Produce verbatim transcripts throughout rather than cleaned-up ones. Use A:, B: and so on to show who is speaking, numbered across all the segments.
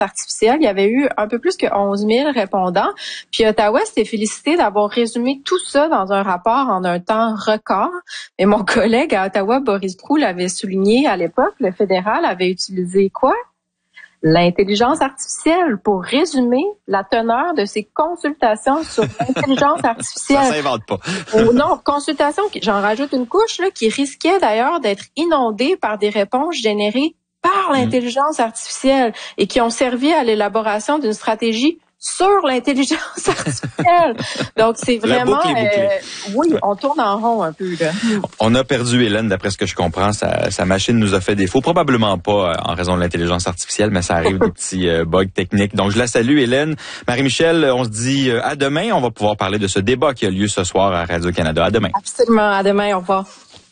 A: artificielle. Il y avait eu un peu plus que onze mille répondants. Puis Ottawa s'était félicité d'avoir résumé tout ça dans un rapport en un temps record. Et mon collègue à Ottawa, Boris Proulx, l'avait souligné à l'époque. Le fédéral avait utilisé quoi? L'intelligence artificielle pour résumer la teneur de ses consultations sur l'intelligence artificielle.
B: Ça s'invente pas.
A: Oh, non, consultations, j'en rajoute une couche, là, qui risquait d'ailleurs d'être inondée par des réponses générées par l'intelligence artificielle et qui ont servi à l'élaboration d'une stratégie sur l'intelligence artificielle. Donc, c'est vraiment... Euh, oui, on tourne en rond un peu, là.
B: On a perdu Hélène, d'après ce que je comprends. Sa, sa machine nous a fait défaut. Probablement pas en raison de l'intelligence artificielle, mais ça arrive des petits euh, bugs techniques. Donc, je la salue, Hélène. Marie-Michel, on se dit à demain. On va pouvoir parler de ce débat qui a lieu ce soir à Radio-Canada. À demain.
A: Absolument. À demain. Au revoir.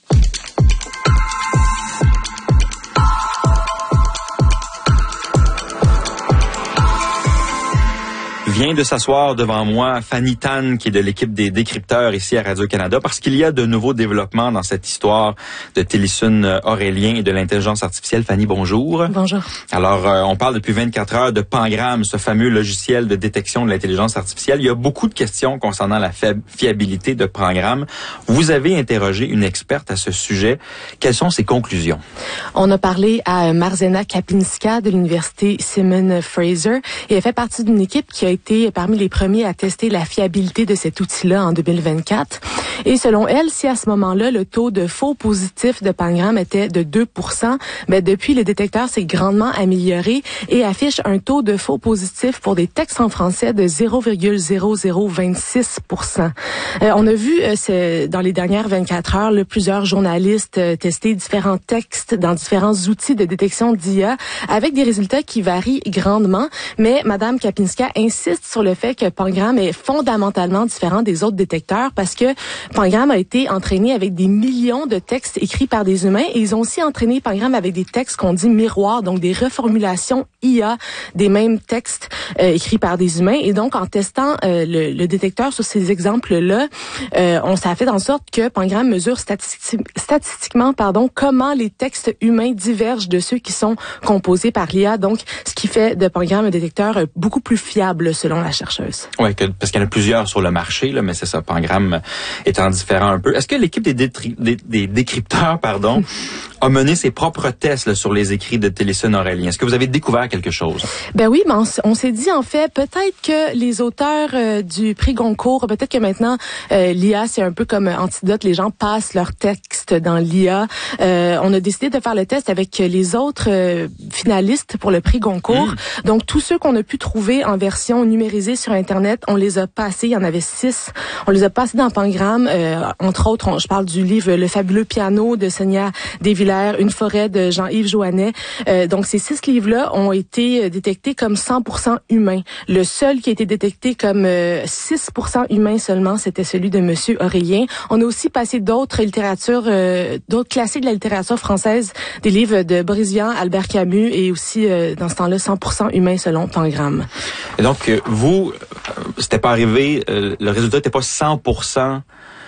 B: Vient de s'asseoir devant moi Fanny Tan, qui est de l'équipe des décrypteurs ici à Radio-Canada, parce qu'il y a de nouveaux développements dans cette histoire de Télissun Aurélien et de l'intelligence artificielle. Fanny, bonjour.
C: Bonjour.
B: Alors, euh, on parle depuis vingt-quatre heures de Pangram, ce fameux logiciel de détection de l'intelligence artificielle. Il y a beaucoup de questions concernant la fiabilité de Pangram. Vous avez interrogé une experte à ce sujet. Quelles sont ses conclusions?
C: On a parlé à Marzena Kapinska de l'université Simon Fraser et elle fait partie d'une équipe qui a été parmi les premiers à tester la fiabilité de cet outil-là en deux mille vingt-quatre. Et selon elle, si à ce moment-là, le taux de faux positifs de Pangram était de deux pour cent, ben depuis, le détecteur s'est grandement amélioré et affiche un taux de faux positifs pour des textes en français de zéro virgule zéro zéro vingt-six pour cent. Euh, on a vu euh, dans les dernières vingt-quatre heures là, plusieurs journalistes euh, tester différents textes dans différents outils de détection d'I A avec des résultats qui varient grandement, mais Madame Kapinska insiste sur le fait que Pangram est fondamentalement différent des autres détecteurs parce que Pangram a été entraîné avec des millions de textes écrits par des humains et ils ont aussi entraîné Pangram avec des textes qu'on dit miroirs, donc des reformulations I A des mêmes textes euh, écrits par des humains. Et donc, en testant euh, le, le détecteur sur ces exemples-là, euh, on s'est fait en sorte que Pangram mesure statistique, statistiquement pardon, comment les textes humains divergent de ceux qui sont composés par l'I A. Donc, ce qui fait de Pangram un détecteur beaucoup plus fiable selon la chercheuse.
B: Oui, parce qu'il y en a plusieurs sur le marché, là, mais c'est ça, Pangram étant différent un peu. Est-ce que l'équipe des, détri- des, des décrypteurs pardon, a mené ses propres tests là, sur les écrits de Télissun Aurélien? Est-ce que vous avez découvert quelque chose?
C: Ben oui, mais on, on s'est dit en fait, peut-être que les auteurs euh, du prix Goncourt, peut-être que maintenant, euh, l'I A, c'est un peu comme antidote, les gens passent leurs textes dans l'I A. Euh, on a décidé de faire le test avec les autres euh, finalistes pour le prix Goncourt. Mmh. Donc, tous ceux qu'on a pu trouver en version numérisée sur Internet, on les a passés, il y en avait six. On les a passés dans Pangram, euh, entre autres, on, je parle du livre Le fabuleux piano de Sonia Desvillers, Une forêt de Jean-Yves Joannet. Euh, donc, ces six livres-là ont été détectés comme cent pour cent humains. Le seul qui a été détecté comme euh, six pour cent humain seulement, c'était celui de Monsieur Aurélien. On a aussi passé d'autres littératures, euh, d'autres classiques de la littérature française, des livres de Boris Vian, Albert Camus et aussi, euh, dans ce temps-là, cent pour cent humain selon Pangram.
B: Et donc, euh, vous, euh, c'était pas arrivé, euh, le résultat n'était pas cent pour cent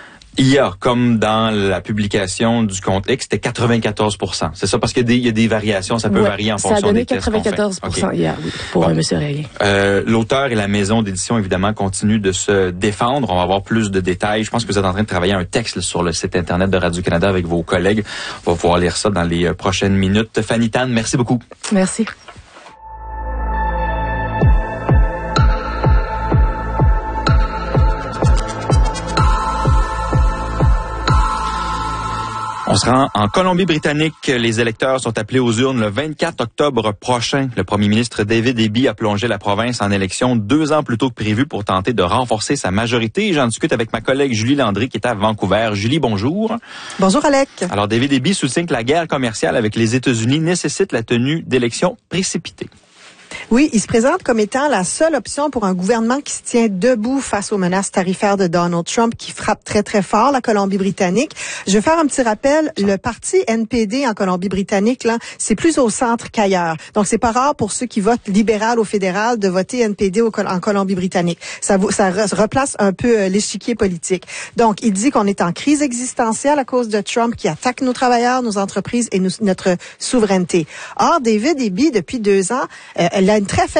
B: I A, comme dans la publication du compte X, c'était quatre-vingt-quatorze pour cent. C'est ça, parce qu'il y a des, il y a des variations, ça peut
C: ouais,
B: varier en fonction des tests qu'on fait.
C: Ça a donné quatre-vingt-quatorze pour cent I A, oui, pour bon. Monsieur Aurélien.
B: Euh, l'auteur et la maison d'édition, évidemment, continuent de se défendre. On va avoir plus de détails. Je pense que vous êtes en train de travailler un texte là, sur le site Internet de Radio-Canada avec vos collègues. On va pouvoir lire ça dans les prochaines minutes. Fanny Tan, merci beaucoup.
C: Merci.
B: On se rend en Colombie-Britannique. Les électeurs sont appelés aux urnes le vingt-quatre octobre prochain. Le premier ministre David Eby a plongé la province en élection deux ans plus tôt que prévu pour tenter de renforcer sa majorité. J'en discute avec ma collègue Julie Landry qui est à Vancouver. Julie, bonjour.
D: Bonjour, Alec.
B: Alors, David Eby soutient que la guerre commerciale avec les États-Unis nécessite la tenue d'élections précipitées.
D: Oui, il se présente comme étant la seule option pour un gouvernement qui se tient debout face aux menaces tarifaires de Donald Trump qui frappent très, très fort la Colombie-Britannique. Je vais faire un petit rappel. Le parti N P D en Colombie-Britannique, là, c'est plus au centre qu'ailleurs. Donc, c'est pas rare pour ceux qui votent libéral au fédéral de voter N P D au, en Colombie-Britannique. Ça, ça replace un peu l'échiquier politique. Donc, il dit qu'on est en crise existentielle à cause de Trump qui attaque nos travailleurs, nos entreprises et nous, notre souveraineté. Or, David Eby, depuis deux ans, euh, elle a une très faible